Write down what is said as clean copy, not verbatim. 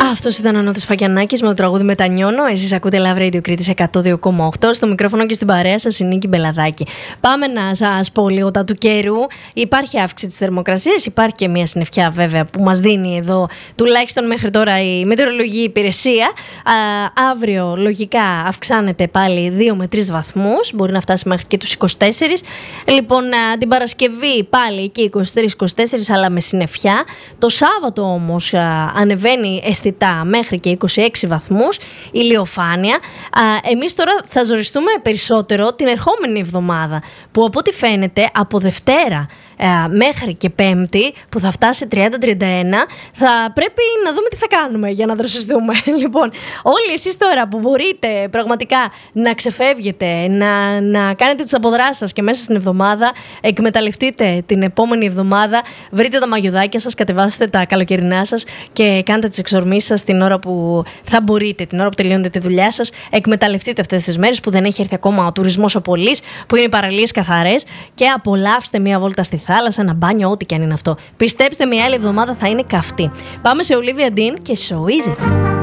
Αυτός ήταν ο Νότης Φακιανάκης με το τραγούδι Μετανιώνω. Εσείς ακούτε Love Radio Κρήτης 102,8. Στο μικρόφωνο και στην παρέα σας η Νίκη Μπελαδάκη. Πάμε να σας πω λίγο τα του καιρού. Υπάρχει αύξηση της θερμοκρασίας. Υπάρχει και μια συννεφιά βέβαια που μας δίνει εδώ τουλάχιστον μέχρι τώρα η μετεωρολογική υπηρεσία. Αύριο λογικά αυξάνεται πάλι 2 με 3 βαθμούς. Μπορεί να φτάσει μέχρι και τους 24. Λοιπόν, την Παρασκευή πάλι εκεί 23-24 αλλά με συννεφιά. Το Σάββατο όμως ανεβαίνει αισθητά μέχρι και 26 βαθμούς, ηλιοφάνεια. Εμείς τώρα θα ζοριστούμε περισσότερο την ερχόμενη εβδομάδα, που από ό,τι φαίνεται από Δευτέρα μέχρι και Πέμπτη, που θα φτάσει 30-31, θα πρέπει να δούμε τι θα κάνουμε για να δροσιστούμε. Λοιπόν, όλοι εσείς τώρα που μπορείτε πραγματικά να ξεφεύγετε, να κάνετε τις αποδράσεις σας και μέσα στην εβδομάδα, εκμεταλλευτείτε την επόμενη εβδομάδα, βρείτε τα μαγιουδάκια σας, κατεβάσετε τα καλοκαιρινά σας και κάντε τις εξορμήσεις σας την ώρα που θα μπορείτε, την ώρα που τελειώνετε τη δουλειά σας. Εκμεταλλευτείτε αυτές τις μέρες που δεν έχει έρθει ακόμα ο τουρισμός ο πολύς, που είναι οι παραλίες καθαρές, και απολαύστε μια βόλτα στη θάλασσα, ένα μπάνιο, ό,τι και αν είναι αυτό. Πιστέψτε, μια άλλη εβδομάδα θα είναι καυτή. Πάμε σε Olivia Dean και So Easy.